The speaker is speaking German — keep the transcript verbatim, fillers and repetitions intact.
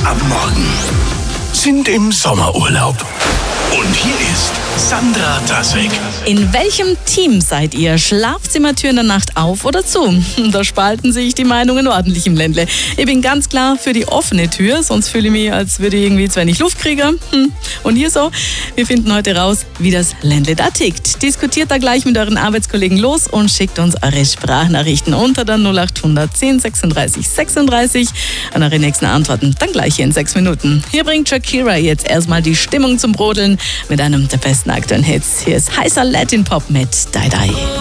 am Morgen sind im Sommerurlaub. Und hier ist Sandra Tassek. In welchem Team seid ihr? Schlafzimmertür in der Nacht auf oder zu? Da spalten sich die Meinungen ordentlich im Ländle. Ich bin ganz klar für die offene Tür, sonst fühle ich mich, als würde ich irgendwie zu wenig Luft kriegen. Und ihr so? Wir finden heute raus, wie das Ländle da tickt. Diskutiert da gleich mit euren Arbeitskollegen los und schickt uns eure Sprachnachrichten unter der null acht hundert zehn sechsunddreißig sechsunddreißig. An eure nächsten Antworten dann gleich hier in sechs Minuten. Hier bringt Shakira jetzt erstmal die Stimmung zum Brodeln mit einem der besten aktuellen Hits. Hier ist heißer Latin Pop mit Die Die.